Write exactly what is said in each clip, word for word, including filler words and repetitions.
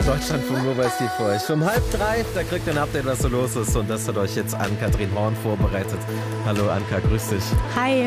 Deutschlandfunk Nova ist hier für euch. Um halb drei, da kriegt ihr ein Update, was so los ist. Und das hat euch jetzt Ann-Kathrin Horn vorbereitet. Hallo Anka, grüß dich. Hi.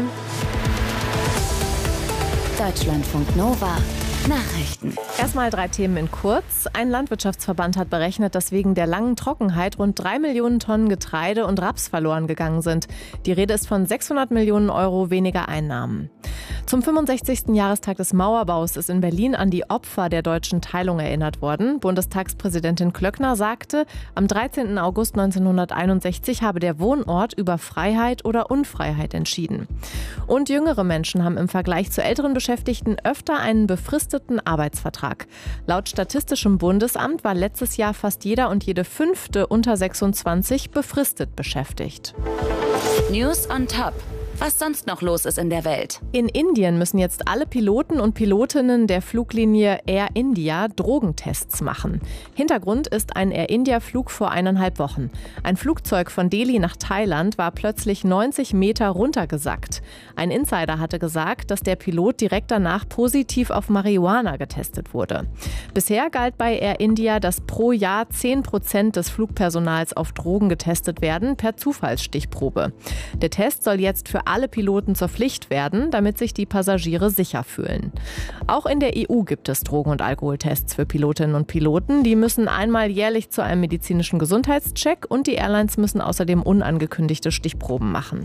Deutschlandfunk Nova. Nachrichten. Erstmal drei Themen in kurz. Ein Landwirtschaftsverband hat berechnet, dass wegen der langen Trockenheit rund drei Millionen Tonnen Getreide und Raps verloren gegangen sind. Die Rede ist von sechshundert Millionen Euro weniger Einnahmen. Zum fünfundsechzigsten Jahrestag des Mauerbaus ist in Berlin an die Opfer der deutschen Teilung erinnert worden. Bundestagspräsidentin Klöckner sagte, am dreizehnten August neunzehnhunderteinundsechzig habe der Wohnort über Freiheit oder Unfreiheit entschieden. Und jüngere Menschen haben im Vergleich zu älteren Beschäftigten öfter einen befristeten Arbeitsvertrag. Laut Statistischem Bundesamt war letztes Jahr fast jeder und jede fünfte unter sechsundzwanzig befristet beschäftigt. News on Top. Was sonst noch los ist in der Welt. In Indien müssen jetzt alle Piloten und Pilotinnen der Fluglinie Air India Drogentests machen. Hintergrund ist ein Air India-Flug vor eineinhalb Wochen. Ein Flugzeug von Delhi nach Thailand war plötzlich neunzig Meter runtergesackt. Ein Insider hatte gesagt, dass der Pilot direkt danach positiv auf Marihuana getestet wurde. Bisher galt bei Air India, dass pro Jahr zehn Prozent des Flugpersonals auf Drogen getestet werden, per Zufallsstichprobe. Der Test soll jetzt für alle Piloten zur Pflicht werden, damit sich die Passagiere sicher fühlen. Auch in der E U gibt es Drogen- und Alkoholtests für Pilotinnen und Piloten. Die müssen einmal jährlich zu einem medizinischen Gesundheitscheck und die Airlines müssen außerdem unangekündigte Stichproben machen.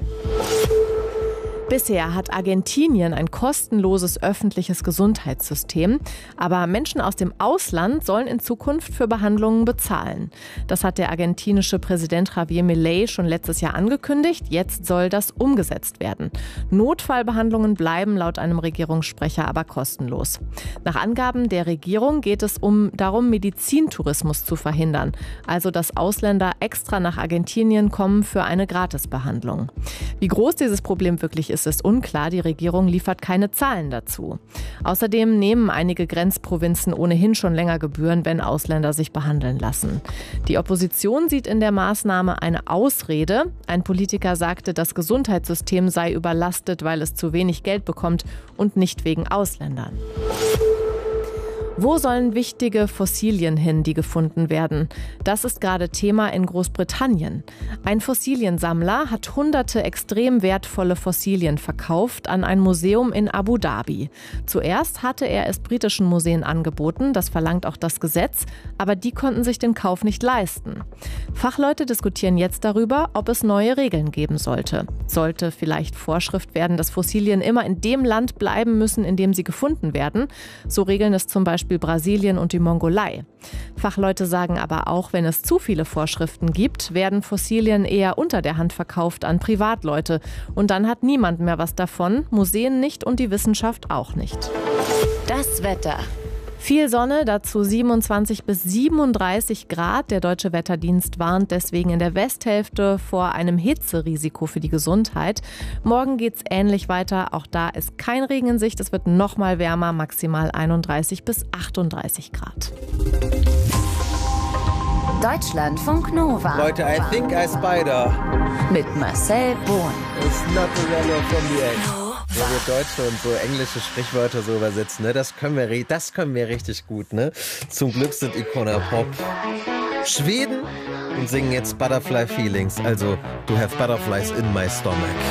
Bisher hat Argentinien ein kostenloses öffentliches Gesundheitssystem, aber Menschen aus dem Ausland sollen in Zukunft für Behandlungen bezahlen. Das hat der argentinische Präsident Javier Milei schon letztes Jahr angekündigt. Jetzt soll das umgesetzt werden. Notfallbehandlungen bleiben laut einem Regierungssprecher aber kostenlos. Nach Angaben der Regierung geht es um darum, Medizintourismus zu verhindern, also dass Ausländer extra nach Argentinien kommen für eine Gratisbehandlung. Wie groß dieses Problem wirklich ist, ist unklar. Die Regierung liefert keine Zahlen dazu. Außerdem nehmen einige Grenzprovinzen ohnehin schon länger Gebühren, wenn Ausländer sich behandeln lassen. Die Opposition sieht in der Maßnahme eine Ausrede. Ein Politiker sagte, das Gesundheitssystem sei überlastet, weil es zu wenig Geld bekommt und nicht wegen Ausländern. Wo sollen wichtige Fossilien hin, die gefunden werden? Das ist gerade Thema in Großbritannien. Ein Fossiliensammler hat hunderte extrem wertvolle Fossilien verkauft an ein Museum in Abu Dhabi. Zuerst hatte er es britischen Museen angeboten, das verlangt auch das Gesetz, aber die konnten sich den Kauf nicht leisten. Fachleute diskutieren jetzt darüber, ob es neue Regeln geben sollte. Sollte vielleicht Vorschrift werden, dass Fossilien immer in dem Land bleiben müssen, in dem sie gefunden werden? So regeln es zum Beispiel Brasilien und die Mongolei. Fachleute sagen aber auch, wenn es zu viele Vorschriften gibt, werden Fossilien eher unter der Hand verkauft an Privatleute. Und dann hat niemand mehr was davon, Museen nicht und die Wissenschaft auch nicht. Das Wetter. Viel Sonne, dazu siebenundzwanzig bis siebenunddreißig Grad. Der Deutsche Wetterdienst warnt deswegen in der Westhälfte vor einem Hitzerisiko für die Gesundheit. Morgen geht's ähnlich weiter. Auch da ist kein Regen in Sicht. Es wird noch mal wärmer, maximal einunddreißig bis achtunddreißig Grad. Deutschlandfunk Nova. Leute, I think I spider. Mit Marcel Bohn. It's not the yellow from the edge. Wo wir deutsche und so englische Sprichwörter so übersetzen, ne? Das können wir, das können wir richtig gut, ne? Zum Glück sind Icona Pop Schweden und singen jetzt Butterfly Feelings, also to have butterflies in my stomach.